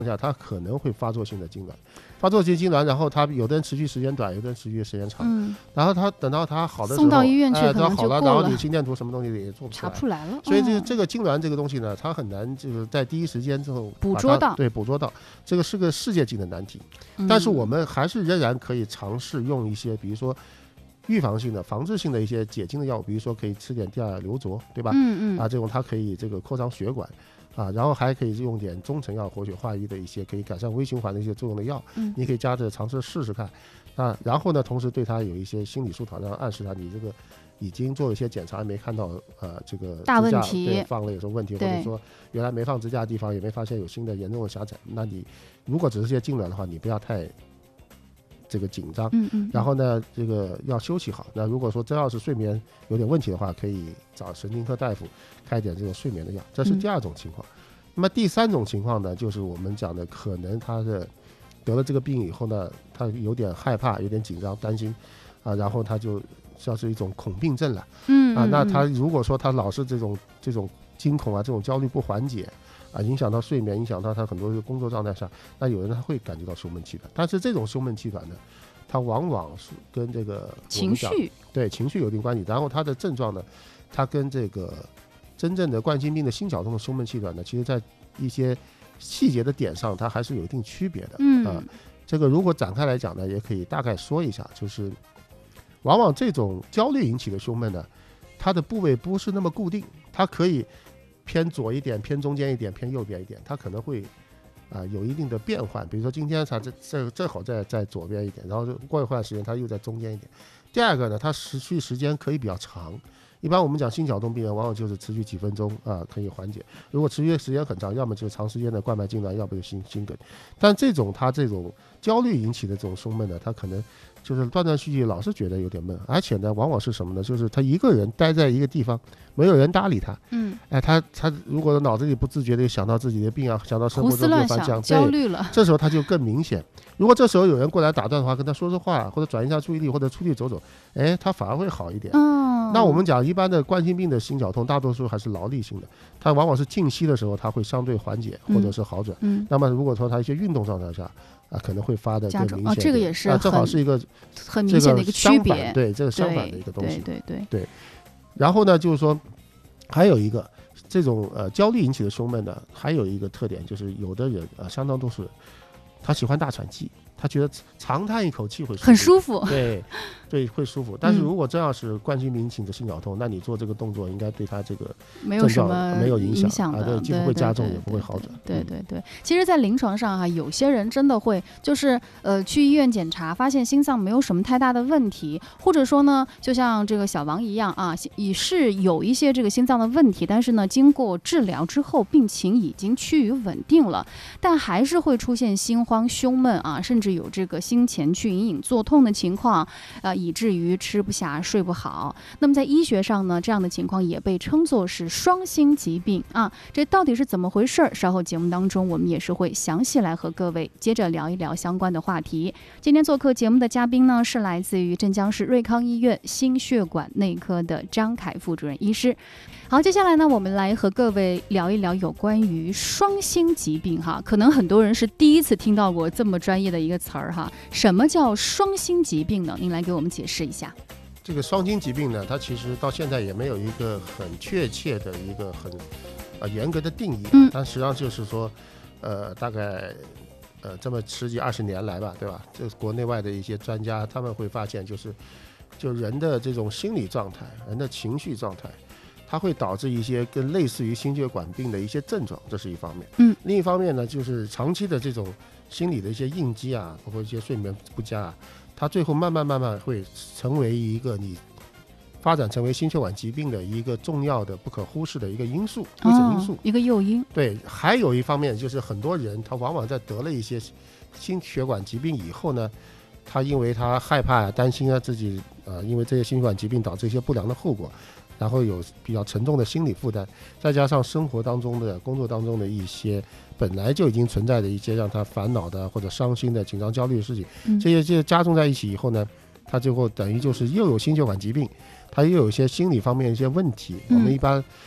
下，它可能会发作性的痉挛，发作性痉挛，然后它有的人持续时间短，有的人持续时间长，然后它等到它好的时候， 送到医院去可能就够了， 然后你心电图什么东西也做不出来， 查不出来了。 所以这个痉挛这个东西呢，它很难就是在第一时间之后捕捉到， 对，捕捉到，这个是个世界级的难题。但是我们还是仍然可以尝试用一些，比如说预防性的、防治性的一些解痉的药物，比如说可以吃点地尔硫唑，对吧？这种它可以这个扩张血管。然后还可以用点中成药、活血化瘀的一些可以改善微循环的一些作用的药，你可以加着尝试试试看。然后呢，同时对他有一些心理疏导，然后暗示他你这个已经做了一些检查，没看到这个大问题， 对，放了有什么问题，或者说原来没放支架的地方也没发现有新的严重的狭窄，那你如果只是些痉挛的话，你不要太这个紧张，然后呢，这个要休息好。那如果说真要是睡眠有点问题的话，可以找神经科大夫开点这种睡眠的药，这是第二种情况。那么第三种情况呢，就是我们讲的可能他的得了这个病以后呢，他有点害怕，有点紧张担心然后他就像是一种恐病症了，那他如果说他老是这种惊恐这种焦虑不缓解影响到睡眠，影响到他很多工作状态上，那有人他会感觉到胸闷气短，但是这种胸闷气短呢，它往往是跟这个情绪有一定关系，然后它的症状呢，它跟这个真正的冠心病的心绞痛的胸闷气短呢，其实在一些细节的点上，它还是有一定区别的。这个如果展开来讲呢，也可以大概说一下，就是往往这种焦虑引起的胸闷呢，它的部位不是那么固定，它可以偏左一点，偏中间一点，偏右边一点，它可能会有一定的变换。比如说今天它正好在左边一点，然后过一段时间它又在中间一点。第二个呢，它持续时间可以比较长。一般我们讲心绞痛病人往往就是持续几分钟可以缓解，如果持续时间很长，要么就是长时间的冠脉痉挛，要么就心梗。但它这种焦虑引起的这种胸闷呢，它可能就是断断续续老是觉得有点闷，而且呢往往是什么呢，就是他一个人待在一个地方，没有人搭理他，他如果脑子里不自觉的想到自己的病想到生活中的烦想， 焦虑了， 这时候他就更明显。如果这时候有人过来打断的话，跟他说说话，或者转移一下注意力，或者出去走走，他反而会好一点。那我们讲一般的冠心病的心绞痛，大多数还是劳力性的，它往往是静息的时候，它会相对缓解或者是好转。那么如果说它一些运动状态下可能会发的更明显。 这个也是正好是一个很明显的一个区别。 对，这个相反的一个东西。 对。 然后呢，就是说还有一个这种焦虑引起的胸闷呢，还有一个特点就是有的人相当多数人他喜欢大喘气，他觉得长叹一口气会很舒服， 对，会舒服。但是如果真要是冠心病引起的心绞痛，那你做这个动作应该对他这个没有什么没有影响的， 既不会加重也不会好转。 对。其实在临床上有些人真的会就是去医院检查发现心脏没有什么太大的问题，或者说呢就像这个小王一样也是有一些这个心脏的问题，但是呢经过治疗之后病情已经趋于稳定了，但还是会出现心慌胸闷甚至有这个心前区隐隐作痛的情况以至于吃不下睡不好。那么在医学上呢，这样的情况也被称作是双心疾病这到底是怎么回事？稍后节目当中我们也是会详细来和各位接着聊一聊相关的话题。今天做客节目的嘉宾呢，是来自于镇江市瑞康医院心血管内科的张凯副主任医师。好，接下来呢，我们来和各位聊一聊有关于双心疾病可能很多人是第一次听到过这么专业的一个词儿什么叫双心疾病呢？您来给我们解释一下。 这个双心疾病呢，它其实到现在也没有一个很确切的一个很严格的定义但实际上就是说大概这么10几20年来吧，对吧？这国内外的一些专家他们会发现，就人的这种心理状态，人的情绪状态，它会导致一些更类似于心血管病的一些症状，这是一方面。另一方面呢，就是长期的这种心理的一些应激包括一些睡眠不佳它最后慢慢会成为一个你发展成为心血管疾病的一个重要的不可忽视的一个因素， 一个诱因。 对，还有一方面就是很多人他往往在得了一些心血管疾病以后呢，他因为他害怕担心自己因为这些心血管疾病导致一些不良的后果，然后有比较沉重的心理负担，再加上生活当中的工作当中的一些本来就已经存在的一些让他烦恼的或者伤心的紧张焦虑的事情，这些加重在一起以后呢，他最后等于就是又有心血管疾病，他又有一些心理方面一些问题。我们一般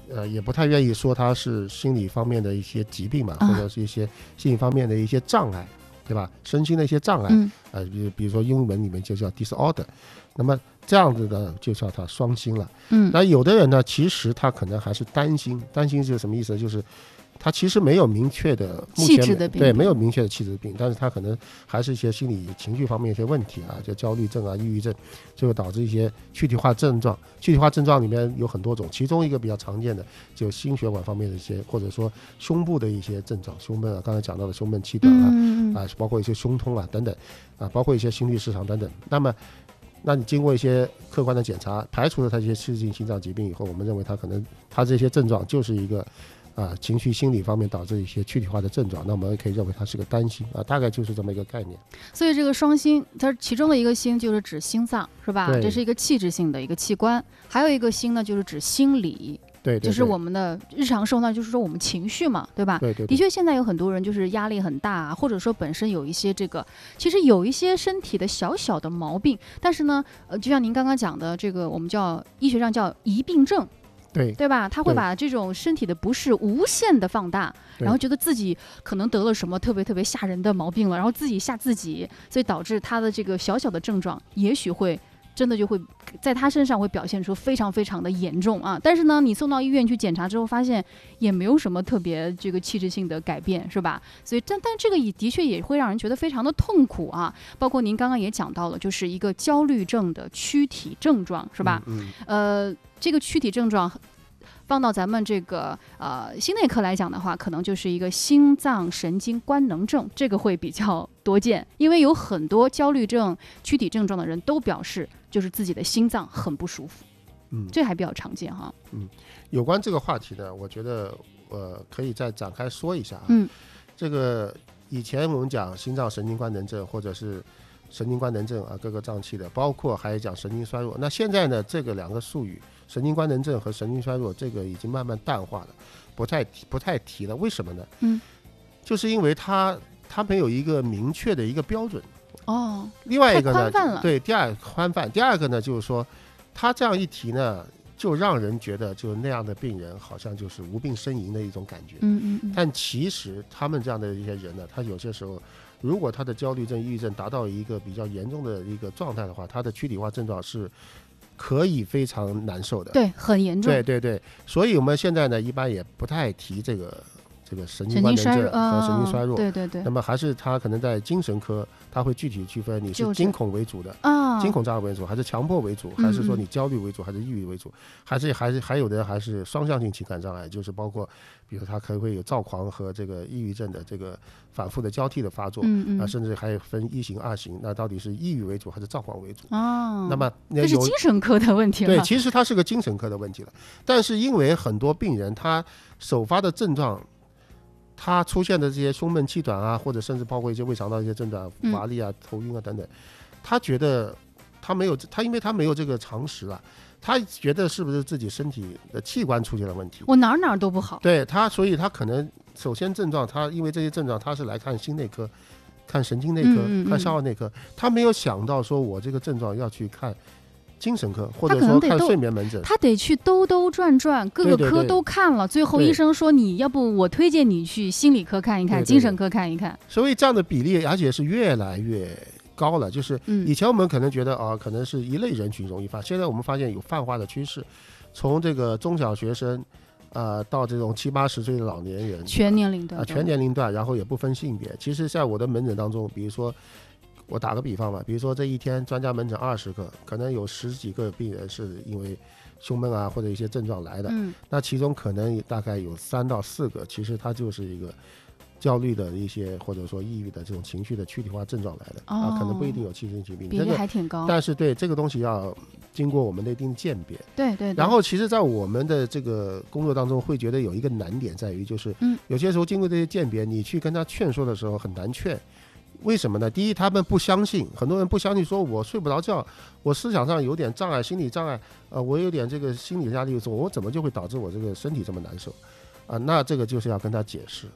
也不太愿意说他是心理方面的一些疾病嘛，或者是一些心理方面的一些障碍，对吧？身心的一些障碍，比如说英文里面就叫 disorder， 那么这样子呢就叫他双心了。那有的人呢，其实他可能还是担心是什么意思？就是他其实没有明确的气质的病， 对，没有明确的气质的病，但是他可能还是一些心理情绪方面一些问题啊，就焦虑症啊、抑郁症，就会导致一些躯体化症状。躯体化症状里面有很多种，其中一个比较常见的就心血管方面的一些，或者说胸部的一些症状，胸闷啊，刚才讲到的胸闷气短啊，包括一些胸痛啊等等啊，包括一些心律失常等等。那你经过一些客观的检查，排除了他这些器质性心脏疾病以后，我们认为他可能他这些症状就是一个情绪心理方面导致一些躯体化的症状，那我们可以认为它是个担心大概就是这么一个概念。 所以这个双心，它其中的一个心就是指心脏，是吧？这是一个气质性的一个器官。还有一个心呢，就是指心理。 对， 就是我们的日常生活，就是说我们情绪嘛，对吧？ 对。 的确，现在有很多人就是压力很大，或者说本身有一些其实有一些身体的小小的毛病，但是呢，就像您刚刚讲的这个，我们医学上叫疑病症。对吧？他会把这种身体的不适无限的放大，然后觉得自己可能得了什么特别特别吓人的毛病了，然后自己吓自己，所以导致他的这个小小的症状，也许会真的就会在他身上会表现出非常非常的严重啊。但是呢，你送到医院去检查之后，发现也没有什么特别这个气质性的改变，是吧？所以但这个也的确也会让人觉得非常的痛苦啊。包括您刚刚也讲到了，就是一个焦虑症的躯体症状，是吧？这个躯体症状放到咱们这个心内科来讲的话，可能就是一个心脏神经官能症，这个会比较多见。因为有很多焦虑症躯体症状的人都表示就是自己的心脏很不舒服，这还比较常见哈。 有关这个话题呢，我觉得可以再展开说一下这个以前我们讲心脏神经官能症或者是神经官能症各个脏器的，包括还讲神经衰弱。那现在呢，这个两个术语神经官能症和神经衰弱，这个已经慢慢淡化了，不太提了。为什么呢？就是因为它没有一个明确的一个标准。另外一个呢，对，第二宽泛。第二个呢，就是说，他这样一提呢，就让人觉得就那样的病人好像就是无病呻吟的一种感觉。但其实他们这样的一些人呢，他有些时候，如果他的焦虑症、抑郁症达到一个比较严重的一个状态的话，他的躯体化症状是可以非常难受的， 对，很严重。 对，所以我们现在呢，一般也不太提这个神经官能症和神经衰弱。 对。 那么还是他可能在精神科，他会具体区分你是惊恐为主的，惊恐障碍为主，还是强迫为主，还是说你焦虑为主，还是抑郁为主，还有的人还是双向性情感障碍，就是包括比如他可能会有躁狂和这个抑郁症的这个反复的交替的发作，甚至还有分1型、2型，那到底是抑郁为主还是躁狂为主？那么这是精神科的问题了。 对，其实它是个精神科的问题了。但是因为很多病人他首发的症状，他出现的这些胸闷气短或者甚至包括一些胃肠道一些症状，乏力头晕等等，他觉得因为他没有这个常识了，他觉得是不是自己身体的器官出现了问题？ 我哪都不好。 对他，所以他可能首先症状，他因为这些症状，他是来看心内科、看神经内科、看消化内科，他没有想到说我这个症状要去看精神科，或者说看睡眠门诊， 他得去兜转转，各个科都看了，最后医生说你要不我推荐你去心理科看一看，精神科看一看。 所以这样的比例，而且是越来越高了。就是以前我们可能觉得可能是一类人群容易发，现在我们发现有泛化的趋势，从这个中小学生到这种70、80岁的老年人， 全年龄段，然后也不分性别。其实在我的门诊当中，比如说我打个比方吧，比如说这一天专家门诊20个，可能有10几个病人是因为胸闷或者一些症状来的，那其中可能大概有3到4个，其实它就是一个焦虑的一些或者说抑郁的这种情绪的躯体化症状来的，可能不一定有器质性疾病， 比例还挺高。 但是对这个东西要经过我们的一定的鉴别。 对。 然后其实在我们的这个工作当中会觉得有一个难点在于，就是有些时候经过这些鉴别，你去跟他劝说的时候很难劝。为什么呢？第一，他们不相信，很多人不相信，说我睡不着觉，我思想上有点障碍，心理障碍，我有点这个心理压力，我怎么就会导致我这个身体这么难受那这个就是要跟他解释。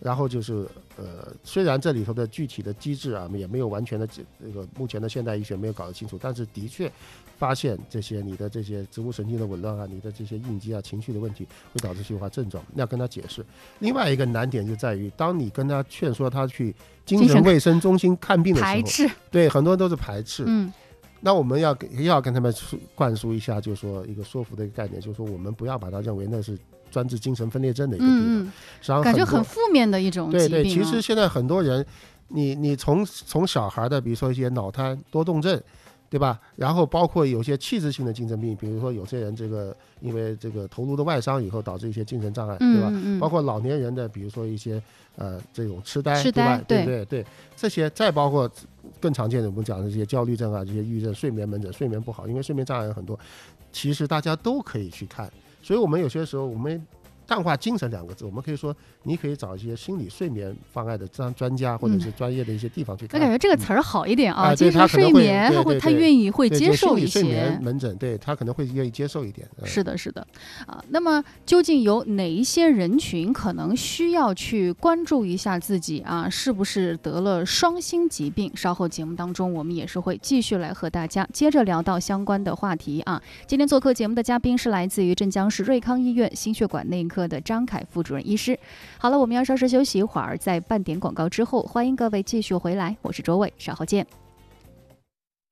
然后就是虽然这里头的具体的机制啊也没有完全的这个目前的现代医学没有搞得清楚，但是的确发现这些你的这些植物神经的紊乱啊，你的这些应激啊情绪的问题会导致虚化症状，要跟他解释。另外一个难点就在于，当你跟他劝说他去精神卫生中心看病的时候， 排斥， 对，很多人都是排斥。那我们要跟他们灌输一下，就是说一个说服的一个概念，就是说我们不要把它认为那是专治精神分裂症的一个地方， 感觉很负面的一种疾病。 对，其实现在很多人，你从小孩的，比如说一些脑瘫、多动症，对吧？然后包括有些器质性的精神病，比如说有些人这个因为这个头颅的外伤以后导致一些精神障碍，对吧？包括老年人的，比如说一些这种痴呆，对吧？对，这些再包括更常见的我们讲的这些焦虑症啊，这些抑郁症、睡眠门诊、睡眠不好，因为睡眠障碍很多，其实大家都可以去看。所以我们有些时候我们淡化精神2个字，我们可以说你可以找一些心理睡眠方案的专家或者是专业的一些地方去看。 我感觉这个词儿好一点啊，精神睡眠他愿意会接受一些。 心理睡眠门诊，对，他可能会愿意接受一点。 是的那么究竟有哪一些人群可能需要去关注一下自己啊，是不是得了双心疾病？稍后节目当中我们也是会继续来和大家接着聊到相关的话题啊。今天做客节目的嘉宾是来自于镇江市瑞康医院心血管内科的张凯副主任医师。好了，我们要稍事休息一会儿，在半点广告之后，欢迎各位继续回来，我是周伟，稍后见。